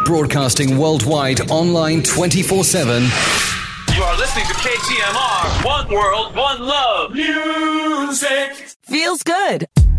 Broadcasting worldwide, online 24/7. You are listening to KTMR. One world, one love. Music. Feels good.